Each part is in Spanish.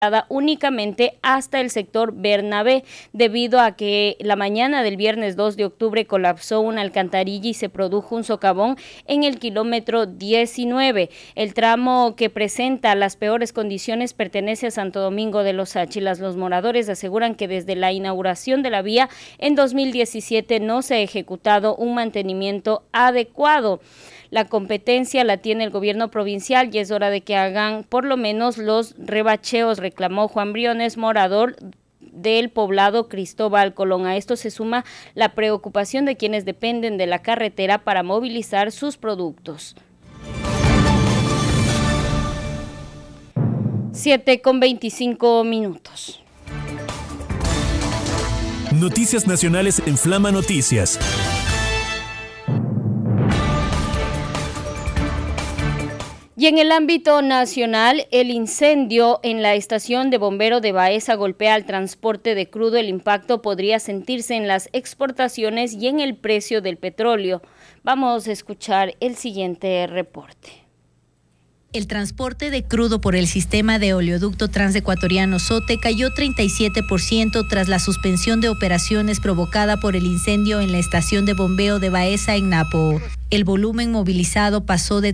únicamente hasta el sector Bernabé, debido a que la mañana del viernes 2 de octubre colapsó una alcantarilla y se produjo un socavón en el kilómetro 19. El tramo que presenta las peores condiciones pertenece a Santo Domingo de los Áchilas. Los moradores aseguran que desde la inauguración de la vía en 2017 no se ha ejecutado un mantenimiento adecuado. La competencia la tiene el gobierno provincial y es hora de que hagan por lo menos los rebacheos, reclamó Juan Briones, morador del poblado Cristóbal Colón. A esto se suma la preocupación de quienes dependen de la carretera para movilizar sus productos. 7:25. Noticias nacionales en Flama Noticias. Y en el ámbito nacional, el incendio en la estación de bombero de Baeza golpea al transporte de crudo. El impacto podría sentirse en las exportaciones y en el precio del petróleo. Vamos a escuchar el siguiente reporte. El transporte de crudo por el sistema de oleoducto transecuatoriano SOTE cayó 37% tras la suspensión de operaciones provocada por el incendio en la estación de bombeo de Baeza en Napo. El volumen movilizado pasó de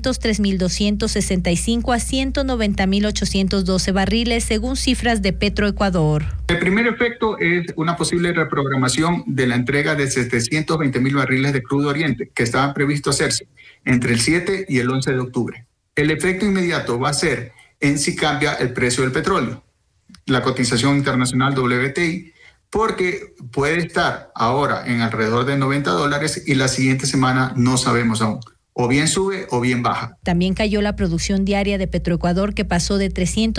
303.265 a 190.812 barriles, según cifras de Petroecuador. El primer efecto es una posible reprogramación de la entrega de 720.000 barriles de crudo oriente, que estaban previstos hacerse entre el 7 y el 11 de octubre. El efecto inmediato va a ser en si cambia el precio del petróleo, la cotización internacional WTI, porque puede estar ahora en alrededor de $90 y la siguiente semana no sabemos aún. O bien sube o bien baja. También cayó la producción diaria de Petroecuador, que pasó de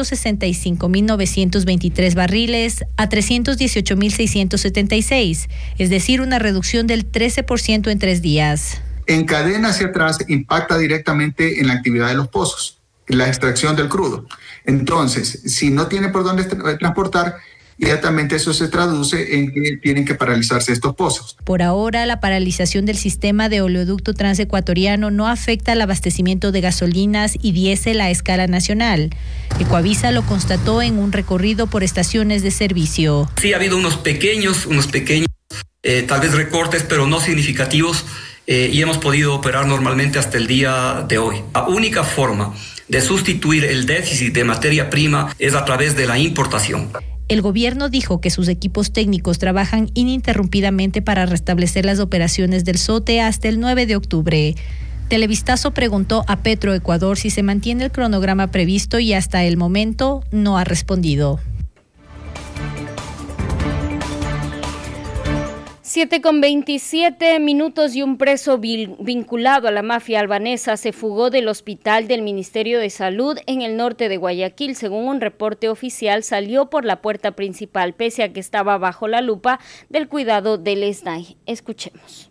365.923 barriles a 318.676, es decir, una reducción del 13% en 3 días. En cadena hacia atrás impacta directamente en la actividad de los pozos, en la extracción del crudo. Entonces, si no tiene por dónde transportar, inmediatamente eso se traduce en que tienen que paralizarse estos pozos. Por ahora, la paralización del sistema de oleoducto transecuatoriano no afecta al abastecimiento de gasolinas y diésel a escala nacional. Ecoavisa lo constató en un recorrido por estaciones de servicio. Sí, ha habido unos pequeños, tal vez recortes, pero no significativos, y hemos podido operar normalmente hasta el día de hoy. La única forma de sustituir el déficit de materia prima es a través de la importación. El gobierno dijo que sus equipos técnicos trabajan ininterrumpidamente para restablecer las operaciones del SOTE hasta el 9 de octubre. Televistazo preguntó a Petroecuador si se mantiene el cronograma previsto y hasta el momento no ha respondido. 7:27 y un preso vinculado a la mafia albanesa se fugó del hospital del Ministerio de Salud en el norte de Guayaquil. Según un reporte oficial, salió por la puerta principal, pese a que estaba bajo la lupa del cuidado del SNAI. Escuchemos.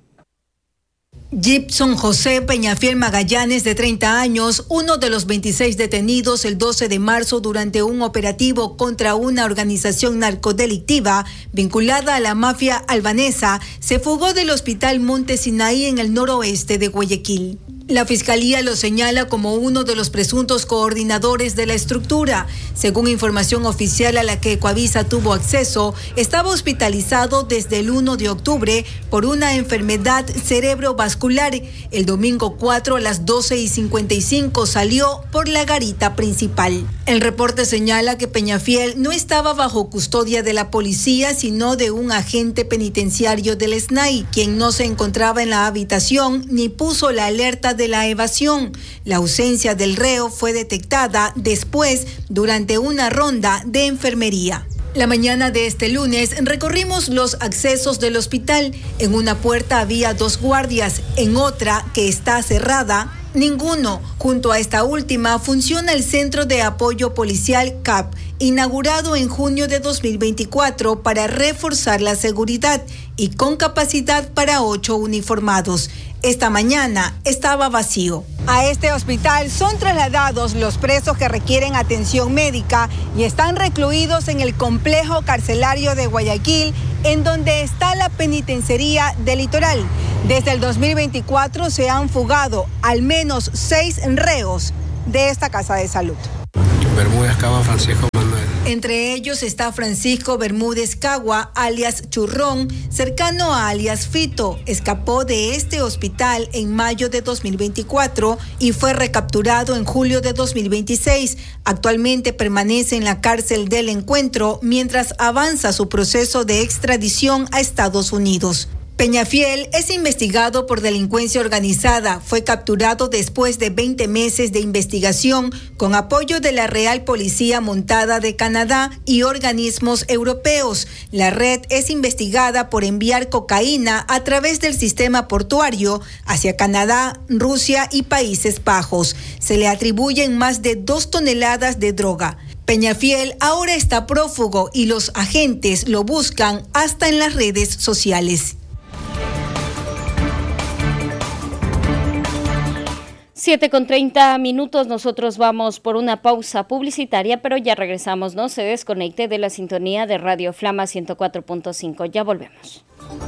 Gibson José Peñafiel Magallanes, de 30 años, uno de los 26 detenidos el 12 de marzo durante un operativo contra una organización narcodelictiva vinculada a la mafia albanesa, se fugó del hospital Monte Sinaí en el noroeste de Guayaquil. La fiscalía lo señala como uno de los presuntos coordinadores de la estructura. Según información oficial a la que Ecoavisa tuvo acceso, estaba hospitalizado desde el 1 de octubre por una enfermedad cerebrovascular. El domingo 4 a las 12:55 salió por la garita principal. El reporte señala que Peñafiel no estaba bajo custodia de la policía, sino de un agente penitenciario del SNAI, quien no se encontraba en la habitación ni puso la alerta de la evasión. La ausencia del reo fue detectada después durante una ronda de enfermería. La mañana de este lunes recorrimos los accesos del hospital. En una puerta había 2 guardias, en otra, que está cerrada, ninguno. Junto a esta última funciona el Centro de Apoyo Policial CAP, inaugurado en junio de 2024 para reforzar la seguridad y con capacidad para 8 uniformados. Esta mañana estaba vacío. A este hospital son trasladados los presos que requieren atención médica y están recluidos en el complejo carcelario de Guayaquil, en donde está la penitenciaría del Litoral. Desde el 2024 se han fugado al menos 6 reos de esta casa de salud. Bermúdez Cava Francisco Manuel. Entre ellos está Francisco Bermúdez Cagua, alias Churrón, cercano a alias Fito. Escapó de este hospital en mayo de 2024 y fue recapturado en julio de 2026. Actualmente permanece en la cárcel del Encuentro mientras avanza su proceso de extradición a Estados Unidos. Peñafiel es investigado por delincuencia organizada. Fue capturado después de 20 meses de investigación con apoyo de la Real Policía Montada de Canadá y organismos europeos. La red es investigada por enviar cocaína a través del sistema portuario hacia Canadá, Rusia y Países Bajos. Se le atribuyen más de 2 toneladas de droga. Peñafiel ahora está prófugo y los agentes lo buscan hasta en las redes sociales. 7:30, nosotros vamos por una pausa publicitaria, pero ya regresamos, no se desconecte de la sintonía de Radio Flama 104.5, ya volvemos.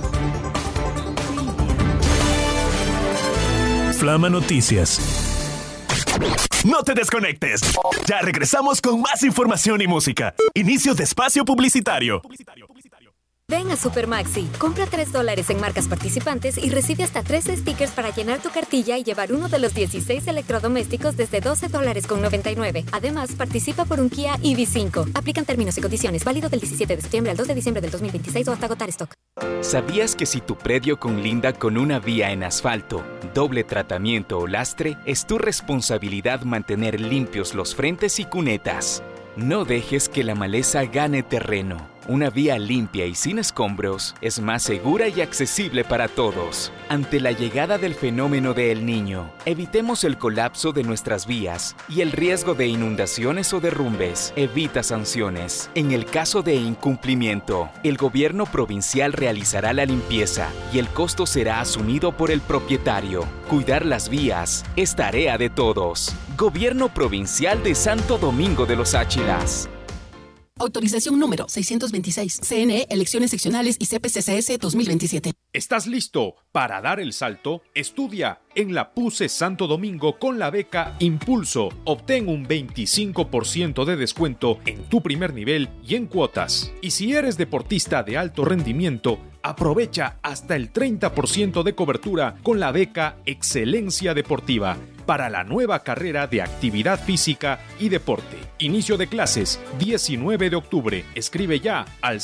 Flama Noticias. No te desconectes, ya regresamos con más información y música. Inicio de espacio publicitario. Ven a Supermaxi, compra $3 en marcas participantes y recibe hasta 3 stickers para llenar tu cartilla y llevar uno de los 16 electrodomésticos desde $12.99. Además, participa por un Kia EV5. Aplican términos y condiciones, válido del 17 de septiembre al 2 de diciembre del 2026 o hasta agotar stock. ¿Sabías que si tu predio conlinda con una vía en asfalto, doble tratamiento o lastre, es tu responsabilidad mantener limpios los frentes y cunetas? No dejes que la maleza gane terreno. Una vía limpia y sin escombros es más segura y accesible para todos. Ante la llegada del fenómeno de El Niño, evitemos el colapso de nuestras vías y el riesgo de inundaciones o derrumbes. Evita sanciones. En el caso de incumplimiento, el gobierno provincial realizará la limpieza y el costo será asumido por el propietario. Cuidar las vías es tarea de todos. Gobierno Provincial de Santo Domingo de los Áchilas. Autorización número 626. CNE, Elecciones Seccionales y CPCCS 2027. ¿Estás listo para dar el salto? Estudia en la PUCE Santo Domingo con la beca Impulso. Obtén un 25% de descuento en tu primer nivel y en cuotas. Y si eres deportista de alto rendimiento, aprovecha hasta el 30% de cobertura con la beca Excelencia Deportiva para la nueva carrera de actividad física y deporte. Inicio de clases 19 de octubre. Escribe ya al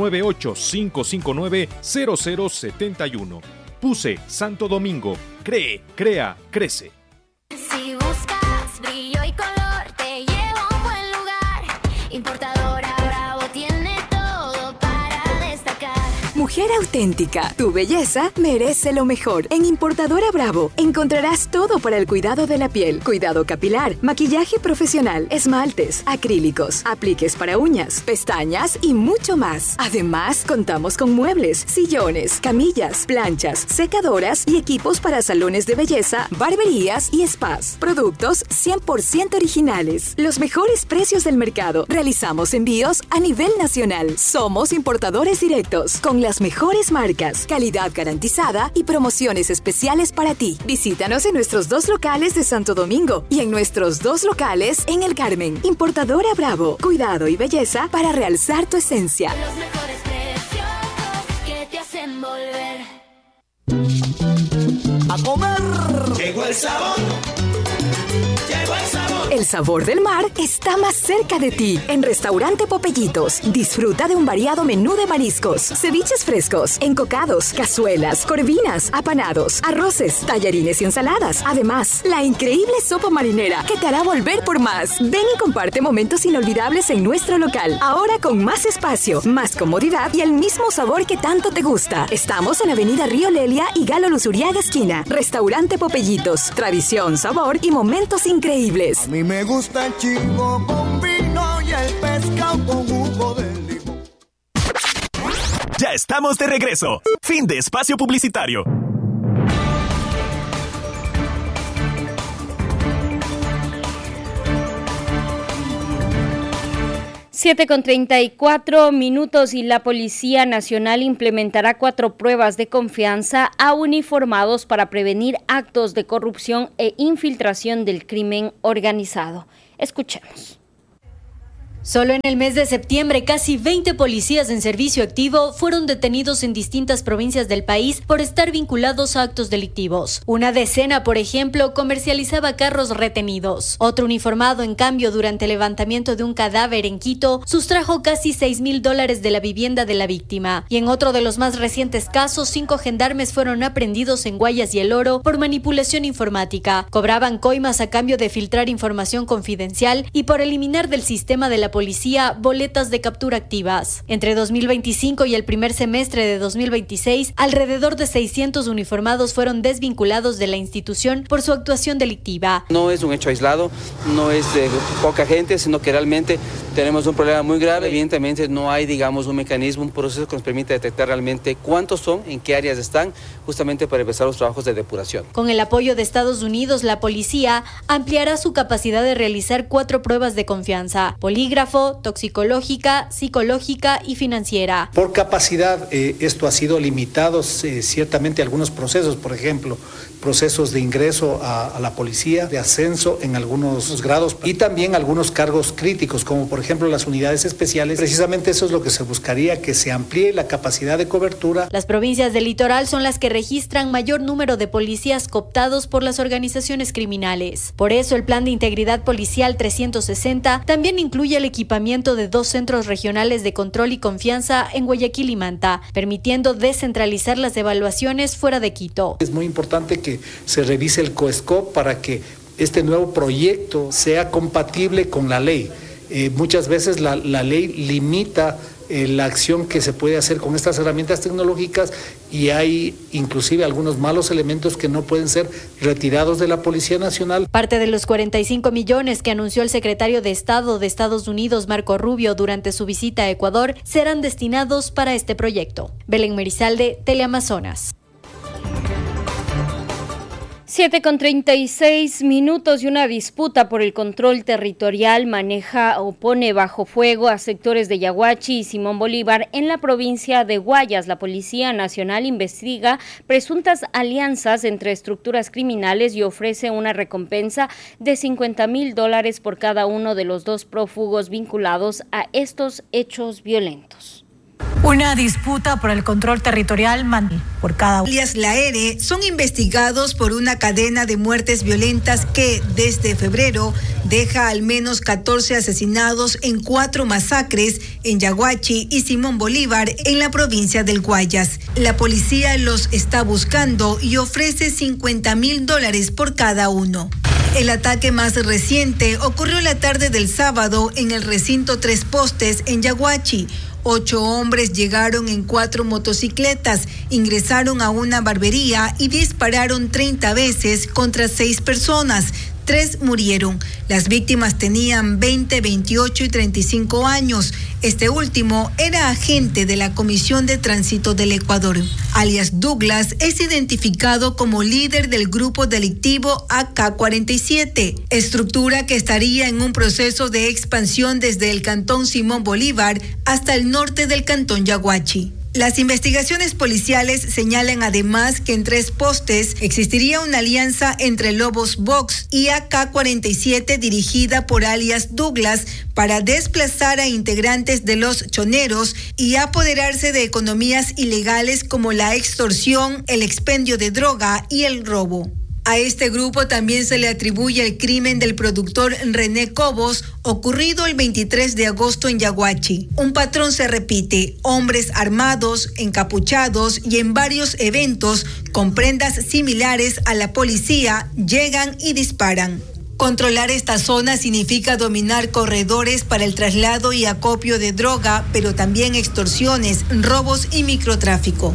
098-559-0071. PUCE Santo Domingo. Cree, crea, crece. Si buscas brillo y color, te llevo a un buen lugar. Importadora Bravo tiene todo para destacar. Mujer auténtica, tu belleza merece lo mejor. En Importadora Bravo encontrarás todo para el cuidado de la piel, cuidado capilar, maquillaje profesional, esmaltes, acrílicos, apliques para uñas, pestañas y mucho más. Además, contamos con muebles, sillones, camillas, planchas, secadoras y equipos para salones de belleza, barberías y spas. Productos 100% originales. Los mejores precios del mercado. Realizamos envíos a nivel nacional. Somos importadores directos con las mejores marcas, calidad garantizada y promociones especiales para ti. Visítanos en nuestros 2 locales de Santo Domingo y en nuestros 2 locales en El Carmen. Importadora Bravo, cuidado y belleza para realzar tu esencia. Los mejores precios que te hacen volver a comer. Llegó el sabor. Llegó el sabor. El sabor del mar está más cerca de ti. En Restaurante Popellitos, disfruta de un variado menú de mariscos, ceviches frescos, encocados, cazuelas, corvinas, apanados, arroces, tallarines y ensaladas. Además, la increíble sopa marinera que te hará volver por más. Ven y comparte momentos inolvidables en nuestro local. Ahora con más espacio, más comodidad y el mismo sabor que tanto te gusta. Estamos en Avenida Río Lelia y Galo Luzuriaga esquina. Restaurante Popellitos, tradición, sabor y momentos increíbles. A mí me gusta el chivo con vino y el pescado con jugo de limón. Ya estamos de regreso. Fin de espacio publicitario. Siete con 34 minutos y la Policía Nacional implementará 4 pruebas de confianza a uniformados para prevenir actos de corrupción e infiltración del crimen organizado. Escuchemos. Solo en el mes de septiembre, casi 20 policías en servicio activo fueron detenidos en distintas provincias del país por estar vinculados a actos delictivos. Una decena, por ejemplo, comercializaba carros retenidos. Otro uniformado, en cambio, durante el levantamiento de un cadáver en Quito, sustrajo casi $6,000 de la vivienda de la víctima. Y en otro de los más recientes casos, 5 gendarmes fueron aprehendidos en Guayas y El Oro por manipulación informática. Cobraban coimas a cambio de filtrar información confidencial y por eliminar del sistema de la policía boletas de captura activas. Entre 2025 y el primer semestre de 2026, alrededor de 600 uniformados fueron desvinculados de la institución por su actuación delictiva. No es un hecho aislado, no es de poca gente, sino que realmente tenemos un problema muy grave. Evidentemente no hay, digamos, un mecanismo, un proceso que nos permita detectar realmente cuántos son, en qué áreas están, justamente para empezar los trabajos de depuración. Con el apoyo de Estados Unidos, la policía ampliará su capacidad de realizar 4 pruebas de confianza: polígrafo, toxicológica, psicológica y financiera. Por capacidad, esto ha sido limitado ciertamente a algunos procesos, por ejemplo, procesos de ingreso a la policía, de ascenso en algunos grados y también algunos cargos críticos, como por ejemplo las unidades especiales. Precisamente eso es lo que se buscaría, que se amplíe la capacidad de cobertura. Las provincias del litoral son las que registran mayor número de policías cooptados por las organizaciones criminales. Por eso el Plan de Integridad Policial 360 también incluye el equipamiento de 2 centros regionales de control y confianza en Guayaquil y Manta, permitiendo descentralizar las evaluaciones fuera de Quito. Es muy importante que se revise el COESCOP para que este nuevo proyecto sea compatible con la ley. Muchas veces la ley limita la acción que se puede hacer con estas herramientas tecnológicas y hay inclusive algunos malos elementos que no pueden ser retirados de la Policía Nacional. Parte de los 45 millones que anunció el secretario de Estado de Estados Unidos, Marco Rubio, durante su visita a Ecuador, serán destinados para este proyecto. Belén Merizalde, Teleamazonas. 7:36 y una disputa por el control territorial maneja o pone bajo fuego a sectores de Yaguachi y Simón Bolívar en la provincia de Guayas. La Policía Nacional investiga presuntas alianzas entre estructuras criminales y ofrece una recompensa de $50,000 por cada uno de los 2 prófugos vinculados a estos hechos violentos. Una disputa por el control territorial por cada uno. Alias La R son investigados por una cadena de muertes violentas que desde febrero deja al menos 14 asesinados en 4 masacres en Yaguachi y Simón Bolívar en la provincia del Guayas. La policía los está buscando y ofrece $50,000 por cada uno. El ataque más reciente ocurrió la tarde del sábado en el recinto Tres Postes en Yaguachi. 8 hombres llegaron en 4 motocicletas, ingresaron a una barbería y dispararon 30 veces contra 6 personas. 3 murieron. Las víctimas tenían 20, 28 y 35 años. Este último era agente de la Comisión de Tránsito del Ecuador. Alias Douglas es identificado como líder del grupo delictivo AK-47, estructura que estaría en un proceso de expansión desde el cantón Simón Bolívar hasta el norte del cantón Yaguachi. Las investigaciones policiales señalan además que en Tres Postes existiría una alianza entre Lobos Box y AK-47 dirigida por alias Douglas para desplazar a integrantes de los choneros y apoderarse de economías ilegales como la extorsión, el expendio de droga y el robo. A este grupo también se le atribuye el crimen del productor René Cobos, ocurrido el 23 de agosto en Yaguachi. Un patrón se repite: hombres armados, encapuchados y en varios eventos con prendas similares a la policía llegan y disparan. Controlar esta zona significa dominar corredores para el traslado y acopio de droga, pero también extorsiones, robos y microtráfico.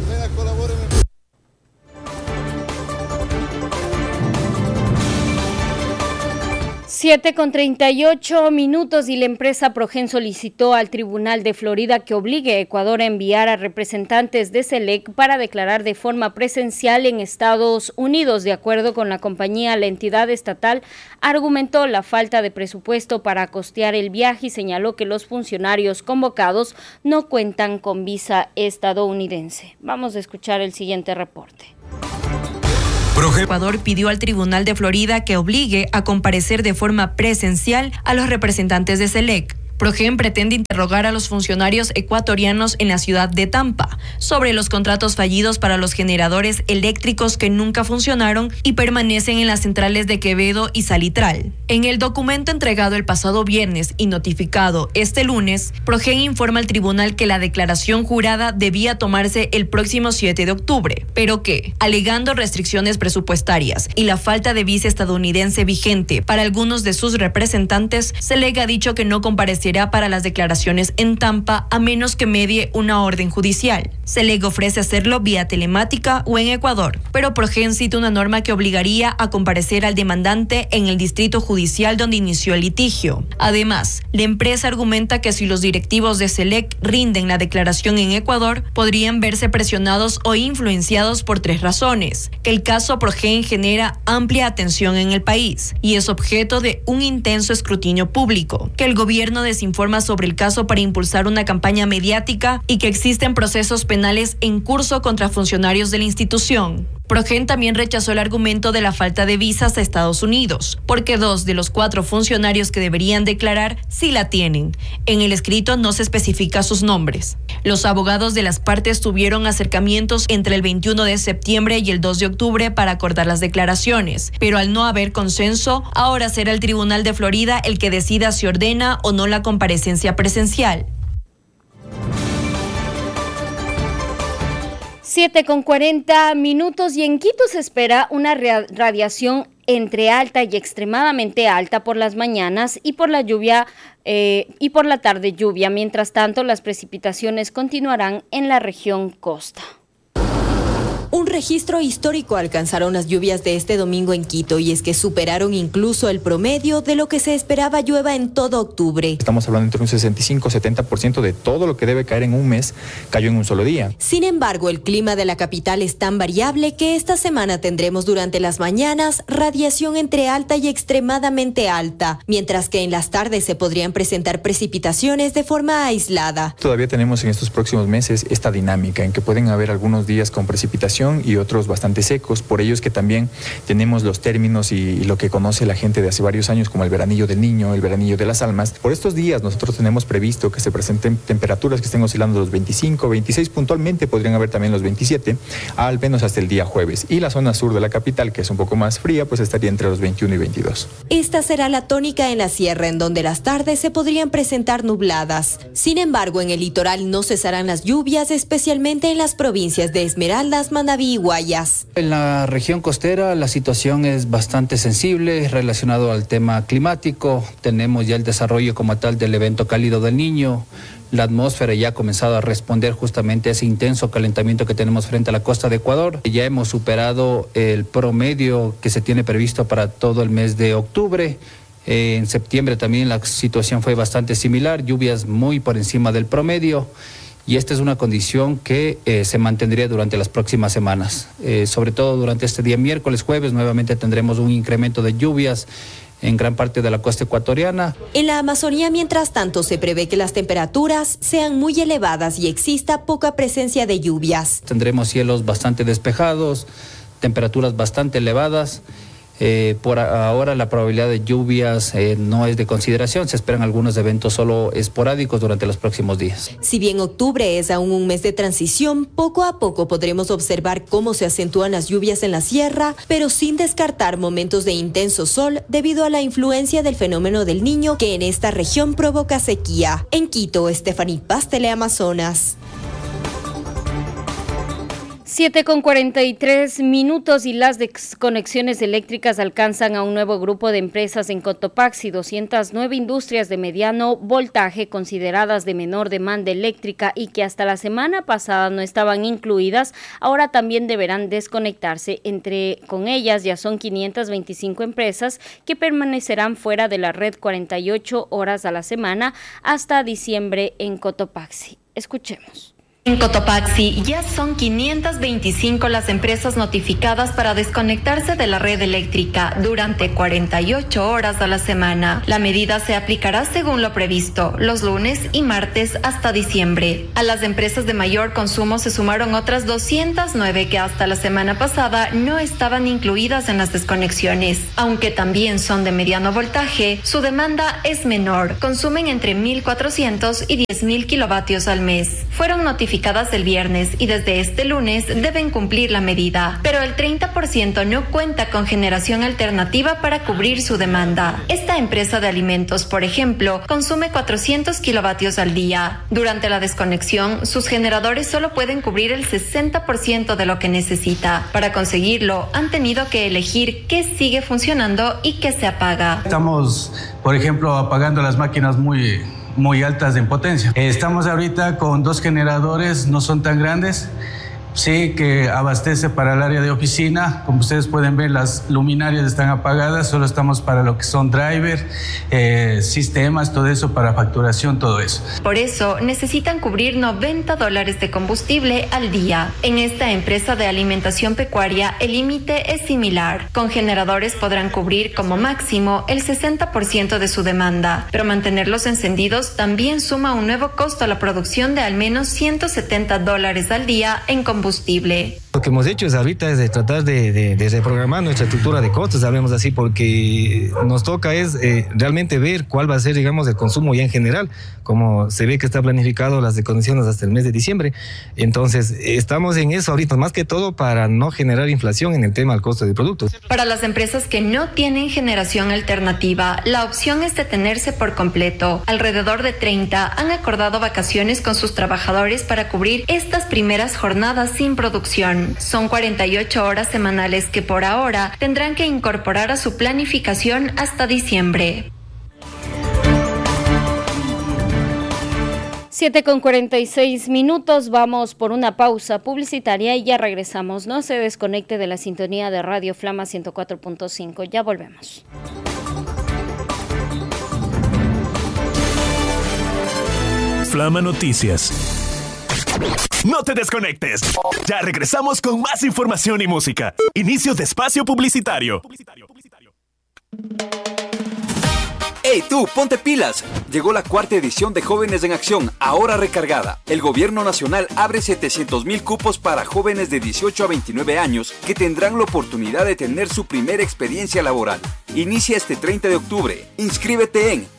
7:38 y la empresa Progen solicitó al Tribunal de Florida que obligue a Ecuador a enviar a representantes de SELEC para declarar de forma presencial en Estados Unidos. De acuerdo con la compañía, la entidad estatal argumentó la falta de presupuesto para costear el viaje y señaló que los funcionarios convocados no cuentan con visa estadounidense. Vamos a escuchar el siguiente reporte. Ecuador pidió al Tribunal de Florida que obligue a comparecer de forma presencial a los representantes de SELEC. Progen pretende interrogar a los funcionarios ecuatorianos en la ciudad de Tampa sobre los contratos fallidos para los generadores eléctricos que nunca funcionaron y permanecen en las centrales de Quevedo y Salitral. En el documento entregado el pasado viernes y notificado este lunes, Progen informa al tribunal que la declaración jurada debía tomarse el próximo 7 de octubre, pero que, alegando restricciones presupuestarias y la falta de visa estadounidense vigente para algunos de sus representantes, CELEC ha dicho que no comparecerá para las declaraciones en Tampa a menos que medie una orden judicial. CELEC ofrece hacerlo vía telemática o en Ecuador, pero Progen cita una norma que obligaría a comparecer al demandante en el distrito judicial donde inició el litigio. Además, la empresa argumenta que si los directivos de CELEC rinden la declaración en Ecuador, podrían verse presionados o influenciados por 3 razones: que el caso Progen genera amplia atención en el país y es objeto de un intenso escrutinio público, que el gobierno desinforma sobre el caso para impulsar una campaña mediática y que existen procesos penales en curso contra funcionarios de la institución. Progen también rechazó el argumento de la falta de visas a Estados Unidos, porque 2 de los 4 funcionarios que deberían declarar sí la tienen. En el escrito no se especifica sus nombres. Los abogados de las partes tuvieron acercamientos entre el 21 de septiembre y el 2 de octubre para acordar las declaraciones, pero al no haber consenso, ahora será el Tribunal de Florida el que decida si ordena o no la comparecencia presencial. 7:40 y en Quito se espera una radiación entre alta y extremadamente alta por las mañanas y por la tarde lluvia. Mientras tanto, las precipitaciones continuarán en la región costa. Un registro histórico alcanzaron las lluvias de este domingo en Quito, y es que superaron incluso el promedio de lo que se esperaba llueva en todo octubre. Estamos hablando entre un 65-70% de todo lo que debe caer en un mes cayó en un solo día. Sin embargo, el clima de la capital es tan variable que esta semana tendremos durante las mañanas radiación entre alta y extremadamente alta, mientras que en las tardes se podrían presentar precipitaciones de forma aislada. Todavía tenemos en estos próximos meses esta dinámica en que pueden haber algunos días con precipitación y otros bastante secos. Por ello es que también tenemos los términos y lo que conoce la gente de hace varios años como el veranillo del Niño, el veranillo de las almas. Por estos días nosotros tenemos previsto que se presenten temperaturas que estén oscilando los 25, 26, puntualmente podrían haber también los 27, al menos hasta el día jueves. Y la zona sur de la capital, que es un poco más fría, pues estaría entre los 21 y 22. Esta será la tónica en la sierra, en donde las tardes se podrían presentar nubladas. Sin embargo, en el litoral no cesarán las lluvias, especialmente en las provincias de Esmeraldas, Manabí y Guayas. En la región costera la situación es bastante sensible relacionado al tema climático. Tenemos ya el desarrollo como tal del evento cálido del Niño. La atmósfera ya ha comenzado a responder justamente a ese intenso calentamiento que tenemos frente a la costa de Ecuador. Ya hemos superado el promedio que se tiene previsto para todo el mes de octubre. En septiembre también la situación fue bastante similar, lluvias muy por encima del promedio. Y esta es una condición que se mantendría durante las próximas semanas. Sobre todo durante este día miércoles, jueves, nuevamente tendremos un incremento de lluvias en gran parte de la costa ecuatoriana. En la Amazonía, mientras tanto, se prevé que las temperaturas sean muy elevadas y exista poca presencia de lluvias. Tendremos cielos bastante despejados, temperaturas bastante elevadas. Por ahora la probabilidad de lluvias no es de consideración, se esperan algunos eventos solo esporádicos durante los próximos días. Si bien octubre es aún un mes de transición, poco a poco podremos observar cómo se acentúan las lluvias en la sierra, pero sin descartar momentos de intenso sol debido a la influencia del fenómeno del Niño que en esta región provoca sequía. En Quito, Stephanie Paz, Teleamazonas. 7:43 y las desconexiones eléctricas alcanzan a un nuevo grupo de empresas en Cotopaxi. 209 industrias de mediano voltaje consideradas de menor demanda eléctrica y que hasta la semana pasada no estaban incluidas, ahora también deberán desconectarse. Con ellas ya son 525 empresas que permanecerán fuera de la red 48 horas a la semana hasta diciembre en Cotopaxi. Escuchemos. En Cotopaxi ya son 525 las empresas notificadas para desconectarse de la red eléctrica durante 48 horas a la semana. La medida se aplicará según lo previsto, los lunes y martes hasta diciembre. A las empresas de mayor consumo se sumaron otras 209 que hasta la semana pasada no estaban incluidas en las desconexiones. Aunque también son de mediano voltaje, su demanda es menor. Consumen entre 1.400 y 10.000 kilovatios al mes. Fueron notificadas el viernes y desde este lunes deben cumplir la medida, pero el 30% no cuenta con generación alternativa para cubrir su demanda. Esta empresa de alimentos, por ejemplo, consume 400 kilovatios al día. Durante la desconexión, sus generadores solo pueden cubrir el 60% de lo que necesita. Para conseguirlo, han tenido que elegir qué sigue funcionando y qué se apaga. Estamos, por ejemplo, apagando las máquinas muy altas en potencia. Estamos ahorita con 2 generadores, no son tan grandes, sí, que abastece para el área de oficina. Como ustedes pueden ver, las luminarias están apagadas, solo estamos para lo que son driver, sistemas, todo eso, para facturación, todo eso. Por eso necesitan cubrir $90 de combustible al día. En esta empresa de alimentación pecuaria, el límite es similar. Con generadores podrán cubrir como máximo el 60% de su demanda, pero mantenerlos encendidos también suma un nuevo costo a la producción de al menos $170 al día en combustible. Lo que hemos hecho ahorita es de tratar de reprogramar nuestra estructura de costos, hablemos así, porque nos toca es realmente ver cuál va a ser, digamos, el consumo ya en general, como se ve que está planificado las desconexiones hasta el mes de diciembre. Entonces, estamos en eso ahorita, más que todo para no generar inflación en el tema del costo de productos. Para las empresas que no tienen generación alternativa, la opción es detenerse por completo. Alrededor de 30 han acordado vacaciones con sus trabajadores para cubrir estas primeras jornadas sin producción. Son 48 horas semanales que por ahora tendrán que incorporar a su planificación hasta diciembre. 7:46, vamos por una pausa publicitaria y ya regresamos. No se desconecte de la sintonía de Radio Flama 104.5, ya volvemos. Flama Noticias. No te desconectes. Ya regresamos con más información y música. Inicio de espacio publicitario. ¡Hey tú, ponte pilas! Llegó la 4ª edición de Jóvenes en Acción, ahora recargada. El gobierno nacional abre 700,000 cupos para jóvenes de 18 a 29 años que tendrán la oportunidad de tener su primera experiencia laboral. Inicia este 30 de octubre. Inscríbete en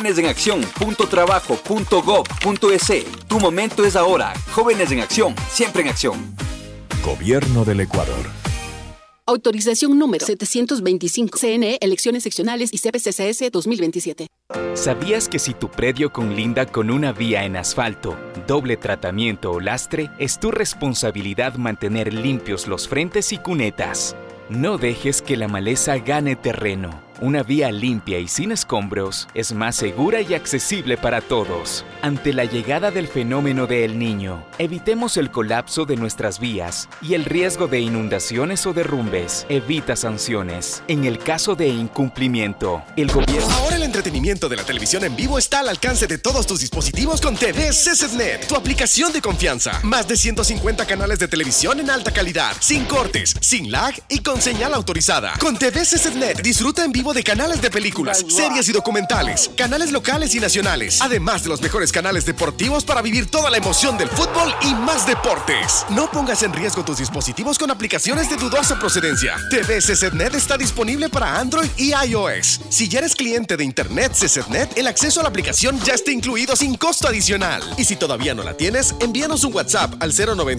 jovenesenaccion.trabajo.gov.es. Tu momento es ahora. Jóvenes en Acción, siempre en acción. Gobierno del Ecuador. Autorización número 725. CNE, Elecciones Seccionales y CPCCS 2027. ¿Sabías que si tu predio colinda con una vía en asfalto, doble tratamiento o lastre, es tu responsabilidad mantener limpios los frentes y cunetas? No dejes que la maleza gane terreno. Una vía limpia y sin escombros es más segura y accesible para todos. Ante la llegada del fenómeno de El Niño, evitemos el colapso de nuestras vías y el riesgo de inundaciones o derrumbes. Evita sanciones. En el caso de incumplimiento, el gobierno... Ahora el entretenimiento de la televisión en vivo está al alcance de todos tus dispositivos con TV CCTNet, tu aplicación de confianza. Más de 150 canales de televisión en alta calidad, sin cortes, sin lag y con señal autorizada. Con TV CCTNet disfruta en vivo de canales de películas, series y documentales, canales locales y nacionales, además de los mejores canales deportivos para vivir toda la emoción del fútbol y más deportes. No pongas en riesgo tus dispositivos con aplicaciones de dudosa procedencia. TV CCTNet está disponible para Android y iOS. Si ya eres cliente de Internet CCTNet, el acceso a la aplicación ya está incluido sin costo adicional. Y si todavía no la tienes, envíanos un WhatsApp al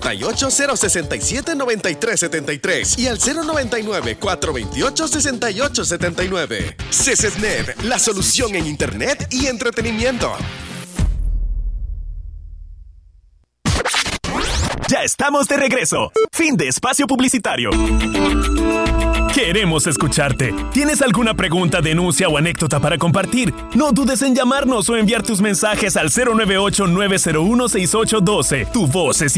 098-067-9373 y al 099-428-6879. CCTNet, la solución en Internet y entretenimiento. Ya estamos de regreso. Fin de espacio publicitario. Queremos escucharte. ¿Tienes alguna pregunta, denuncia o anécdota para compartir? No dudes en llamarnos o enviar tus mensajes al 098-901-6812. Tu voz es